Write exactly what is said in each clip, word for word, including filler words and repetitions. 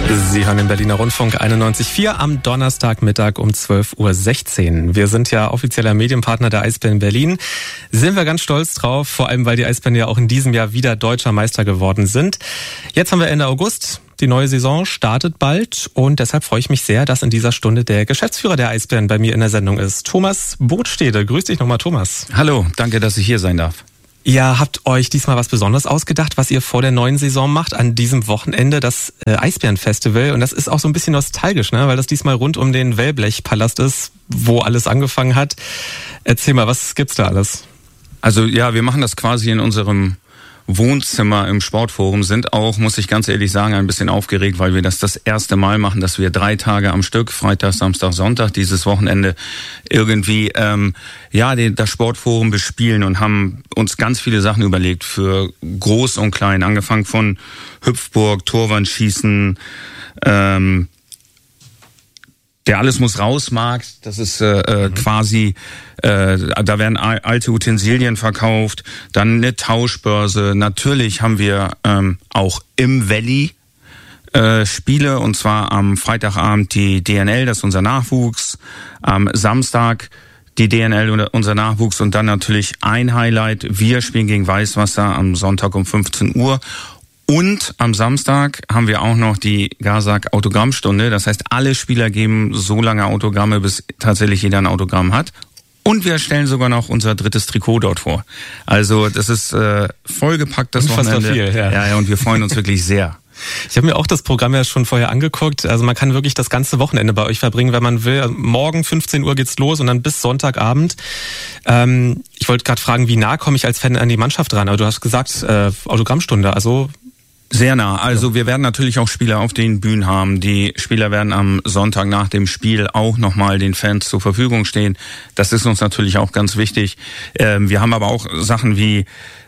Sie hören den Berliner Rundfunk einundneunzig Komma vier am Donnerstagmittag um zwölf Uhr sechzehn. Wir sind ja offizieller Medienpartner der Eisbären Berlin. Sind wir ganz stolz drauf, vor allem weil die Eisbären ja auch in diesem Jahr wieder deutscher Meister geworden sind. Jetzt haben wir Ende August. Die neue Saison startet bald und deshalb freue ich mich sehr, dass in dieser Stunde der Geschäftsführer der Eisbären bei mir in der Sendung ist. Thomas Bodstede. Grüß dich nochmal, Thomas. Hallo, danke, dass ich hier sein darf. Ihr habt euch diesmal was Besonderes ausgedacht, was ihr vor der neuen Saison macht. An diesem Wochenende das äh, Eisbärenfestival. Und das ist auch so ein bisschen nostalgisch, ne? Weil das diesmal rund um den Wellblechpalast ist, wo alles angefangen hat. Erzähl mal, was gibt's da alles? Also ja, wir machen das quasi in unserem Wohnzimmer im Sportforum, sind auch, muss ich ganz ehrlich sagen, ein bisschen aufgeregt, weil wir das das erste Mal machen, dass wir drei Tage am Stück, Freitag, Samstag, Sonntag, dieses Wochenende irgendwie ähm, ja den, das Sportforum bespielen und haben uns ganz viele Sachen überlegt für groß und klein, angefangen von Hüpfburg, Torwandschießen, ähm, der Alles muss raus Markt, das ist äh, mhm. quasi, äh, da werden alte Utensilien verkauft, dann eine Tauschbörse. Natürlich haben wir ähm, auch im Valley äh, Spiele, und zwar am Freitagabend die D N L, das ist unser Nachwuchs, am Samstag die D N L, unser Nachwuchs, und dann natürlich ein Highlight, wir spielen gegen Weißwasser am Sonntag um fünfzehn Uhr. Und am Samstag haben wir auch noch die Gasak Autogrammstunde. Das heißt, alle Spieler geben so lange Autogramme, bis tatsächlich jeder ein Autogramm hat. Und wir stellen sogar noch unser drittes Trikot dort vor. Also das ist äh, vollgepackt, das Wochenende. Viel, ja. Ja, ja, und wir freuen uns wirklich sehr. Ich habe mir auch das Programm ja schon vorher angeguckt. Also man kann wirklich das ganze Wochenende bei euch verbringen, wenn man will. Morgen fünfzehn Uhr geht's los und dann bis Sonntagabend. Ähm, ich wollte gerade fragen, wie nah komme ich als Fan an die Mannschaft ran? Aber du hast gesagt, äh, Autogrammstunde, also... Sehr nah. Also wir werden natürlich auch Spieler auf den Bühnen haben. Die Spieler werden am Sonntag nach dem Spiel auch nochmal den Fans zur Verfügung stehen. Das ist uns natürlich auch ganz wichtig. Wir haben aber auch Sachen wie,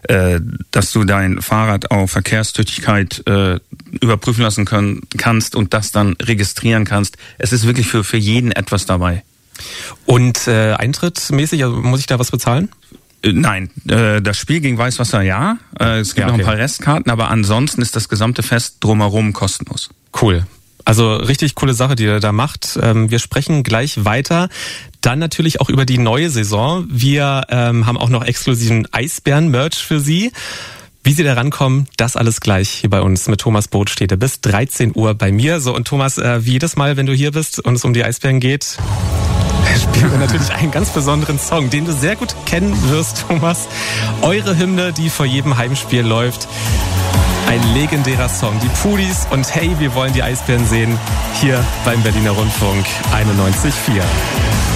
dass du dein Fahrrad auf Verkehrstüchtigkeit überprüfen lassen können, kannst und das dann registrieren kannst. Es ist wirklich für, für jeden etwas dabei. Und äh, eintrittsmäßig, also muss ich da was bezahlen? Nein, äh, das Spiel gegen Weißwasser ja. Äh, es gibt ja, okay. noch ein paar Restkarten, aber ansonsten ist das gesamte Fest drumherum kostenlos. Cool. Also richtig coole Sache, die ihr da macht. Ähm, wir sprechen gleich weiter. Dann natürlich auch über die neue Saison. Wir ähm, haben auch noch exklusiven Eisbären-Merch für Sie. Wie Sie da rankommen, das alles gleich hier bei uns mit Thomas Bodstede bis dreizehn Uhr bei mir. So, und Thomas, äh, wie jedes Mal, wenn du hier bist und es um die Eisbären geht, spielen wir natürlich einen ganz besonderen Song, den du sehr gut kennen wirst, Thomas. Eure Hymne, die vor jedem Heimspiel läuft. Ein legendärer Song. Die Pudis und Hey, wir wollen die Eisbären sehen. Hier beim Berliner Rundfunk einundneunzig Komma vier.